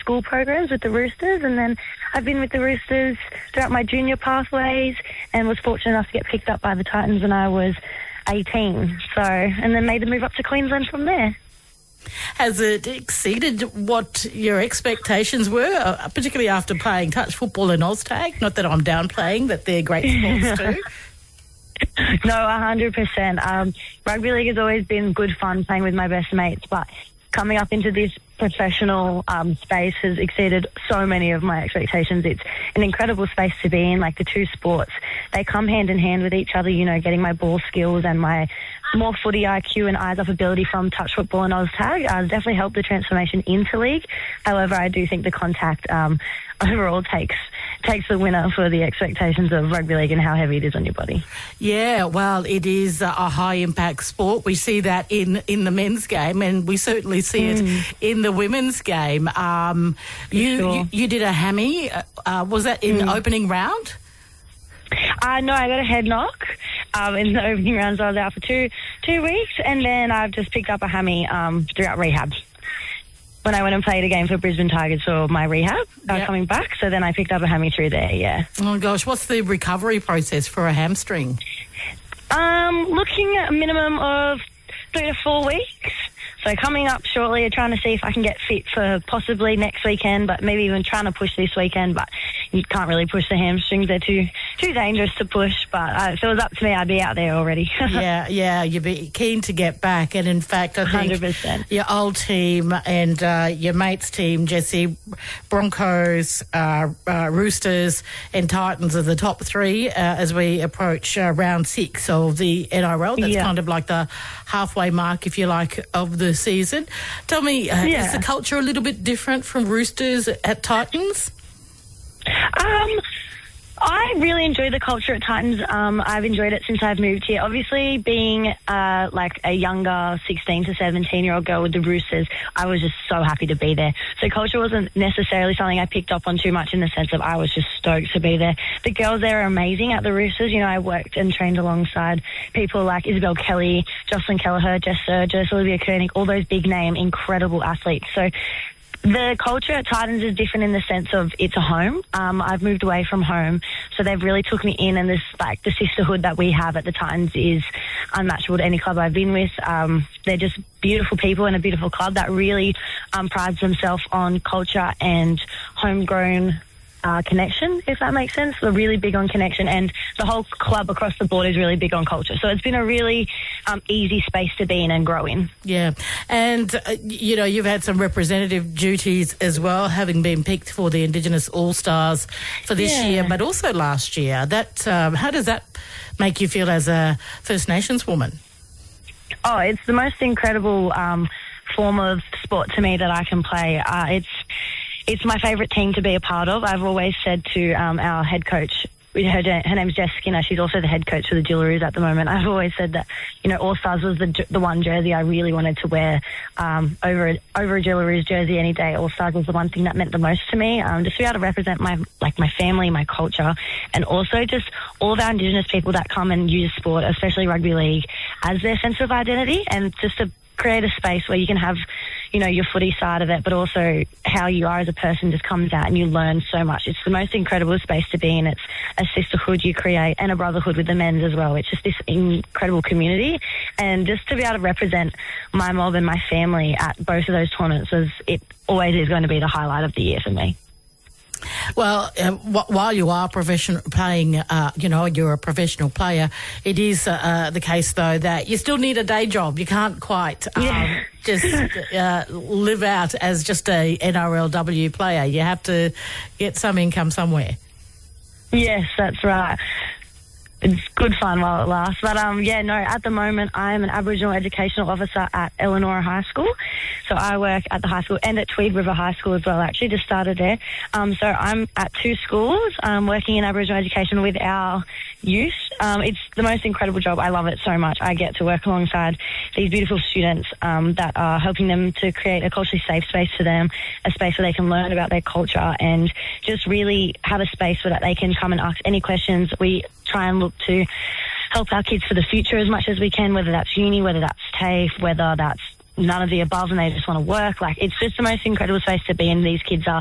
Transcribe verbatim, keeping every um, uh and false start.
school programs with the Roosters, and then I've been with the Roosters throughout my junior pathways and was fortunate enough to get picked up by the Titans when I was eighteen. So, and then made the move up to Queensland from there. Has it exceeded what your expectations were, uh, particularly after playing touch football and Oztag? Not that I'm downplaying that they're great sports too. No, one hundred percent. Um, rugby league has always been good fun playing with my best mates, but coming up into this professional um, space has exceeded so many of my expectations. It's an incredible space to be in. Like, the two sports, they come hand in hand with each other, you know, getting my ball skills and my more footy I Q and eyes-off ability from touch football and Oztag uh, definitely helped the transformation into league. However, I do think the contact um, overall takes takes the winner for the expectations of rugby league and how heavy it is on your body. Yeah, well, it is a high-impact sport. We see that in, in the men's game, and we certainly see mm. it in the women's game. Um, you, sure. you you did a hammy. Uh, was that in mm. opening round? Uh, no, I got a head knock um, in the opening rounds. I was out for two two weeks, and then I've just picked up a hammy um, throughout rehab. When I went and played a game for Brisbane Tigers for my rehab, uh, yep. coming back, so then I picked up a hammy through there, yeah. Oh, gosh, what's the recovery process for a hamstring? Um, looking at a minimum of three to four weeks. So coming up shortly, trying to see if I can get fit for possibly next weekend, but maybe even trying to push this weekend, but you can't really push the hamstrings. They're too too dangerous to push, but uh, if it was up to me, I'd be out there already. yeah, yeah, you'd be keen to get back. And in fact, I think one hundred percent. Your old team and uh, your mates' team, Jesse, Broncos, uh, uh, Roosters and Titans are the top three uh, as we approach uh, round six of the N R L. That's yeah. kind of like the halfway mark, if you like, of the season. Tell me, uh, yeah. is the culture a little bit different from Roosters at Titans? Um, I really enjoy the culture at Titans. Um, I've enjoyed it since I've moved here. Obviously, being uh, like a younger sixteen to seventeen-year-old girl with the Roosters, I was just so happy to be there. So culture wasn't necessarily something I picked up on too much in the sense of I was just stoked to be there. The girls there are amazing at the Roosters. You know, I worked and trained alongside people like Isabel Kelly, Jocelyn Kelleher, Jess Surgis, Olivia Koenig, all those big-name, incredible athletes. So the culture at Titans is different in the sense of it's a home. Um, I've moved away from home, so they've really took me in, and this, like, the sisterhood that we have at the Titans is unmatchable to any club I've been with. Um, they're just beautiful people and a beautiful club that really um, prides themselves on culture and homegrown Uh, connection, if that makes sense. They're really big on connection, and the whole club across the board is really big on culture. So it's been a really um, easy space to be in and grow in. Yeah, and uh, you know, you've had some representative duties as well, having been picked for the Indigenous All-Stars for this yeah. year, but also last year. That um, how does that make you feel as a First Nations woman? Oh, it's the most incredible um, form of sport to me that I can play. Uh, it's It's my favourite team to be a part of. I've always said to um, our head coach, her, her name's Jess Skinner, she's also the head coach for the Jillaroos at the moment. I've always said that, you know, All Stars was the the one jersey I really wanted to wear um, over, over a Jillaroos jersey any day. All Stars was the one thing that meant the most to me, um, just to be able to represent my, like, my family, my culture, and also just all of our Indigenous people that come and use sport, especially rugby league, as their sense of identity, and just to create a space where you can have, you know, your footy side of it, but also how you are as a person just comes out and you learn so much. It's the most incredible space to be in. It's a sisterhood you create and a brotherhood with the men's as well. It's just this incredible community, and just to be able to represent my mob and my family at both of those tournaments, is, it always is going to be the highlight of the year for me. Well, uh, wh- while you are professional playing, uh, you know, you're a professional player, it is uh, uh, the case, though, that you still need a day job. You can't quite um, yeah. just uh, live out as just a N R L W player. You have to get some income somewhere. Yes, that's right. It's good fun while it lasts. But, um, yeah, no, at the moment I am an Aboriginal Educational Officer at Elanora High School. So I work at the high school and at Tweed River High School as well, actually, just started there. Um, so I'm at two schools um, working in Aboriginal education with our youth. Um, it's the most incredible job. I love it so much. I get to work alongside these beautiful students um, that are helping them to create a culturally safe space for them, a space where they can learn about their culture and just really have a space where that they can come and ask any questions. We try and look to help our kids for the future as much as we can, whether that's uni, whether that's TAFE, whether that's none of the above and they just want to work. Like, it's just the most incredible space to be in. These kids are